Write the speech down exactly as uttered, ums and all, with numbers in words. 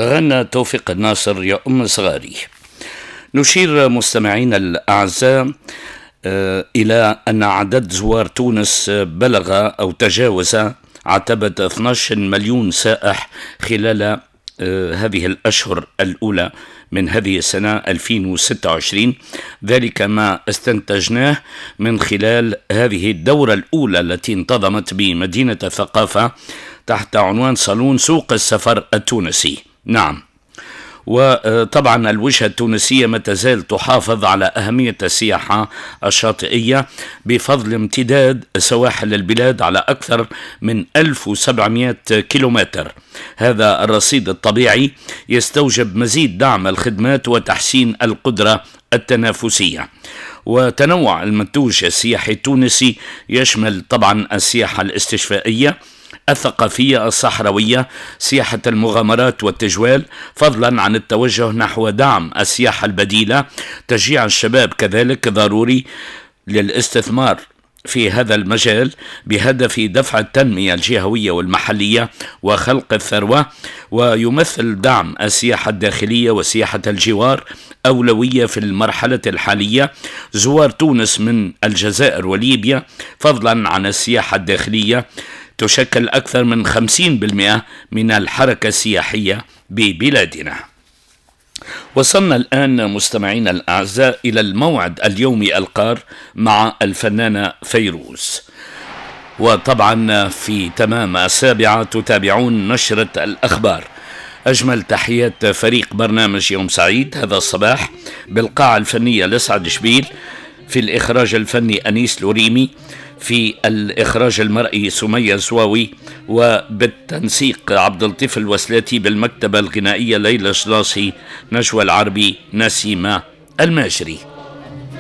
غنى توفيق الناصر يا أم صغاري. نشير مستمعينا الأعزاء إلى أن عدد زوار تونس بلغ أو تجاوز عتبة اثني عشر مليون سائح خلال هذه الأشهر الأولى من هذه السنة ألفين وستة وعشرين. ذلك ما استنتجناه من خلال هذه الدورة الأولى التي انتظمت بمدينة الثقافة تحت عنوان صالون سوق السفر التونسي. نعم، وطبعا الوجهة التونسية ما تزال تحافظ على أهمية السياحة الشاطئية بفضل امتداد سواحل البلاد على أكثر من ألف وسبعمائة كيلومتر. هذا الرصيد الطبيعي يستوجب مزيد دعم الخدمات وتحسين القدرة التنافسية. وتنوع المنتوج السياحي التونسي يشمل طبعا السياحة الاستشفائية، الثقافية، الصحراوية، سياحة المغامرات والتجوال، فضلا عن التوجه نحو دعم السياحة البديلة. تشجيع الشباب كذلك ضروري للاستثمار في هذا المجال بهدف دفع التنمية الجهوية والمحلية وخلق الثروة. ويمثل دعم السياحة الداخلية وسياحة الجوار أولوية في المرحلة الحالية. زوار تونس من الجزائر وليبيا فضلا عن السياحة الداخلية تشكل أكثر من خمسين بالمئة من الحركة السياحية ببلادنا. وصلنا الآن مستمعينا الأعزاء إلى الموعد اليومي القار مع الفنانة فيروز. وطبعا في تمام السابعة تتابعون نشرة الأخبار. أجمل تحيات فريق برنامج يوم سعيد هذا الصباح بالقاعة الفنية لسعد شبيل، في الإخراج الفني أنيس لوريمي، في الإخراج المرئي سمية زواوي، وبالتنسيق عبد اللطيف الوسلاتي، بالمكتبة الغنائية ليلى شلاصي، نجوى العربي، نسيمة الماجري.